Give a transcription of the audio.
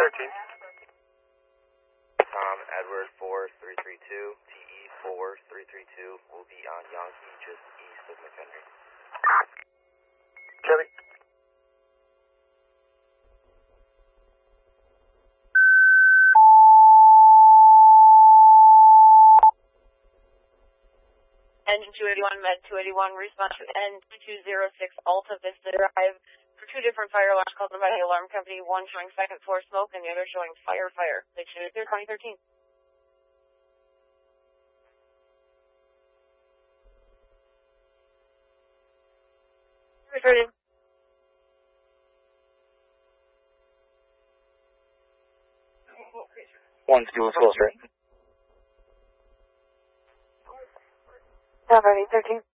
13. Tom Edward 4332, TE 4332 will be on Yankee just east of McHenry. Chevy. Engine 281, Med 281, response to N2206 Alta Vista Drive for two different fire alarms called by the alarm company, one showing second floor smoke and the other showing fire. Station is 2013. Reported. One school is close, right? Alrighty, 13.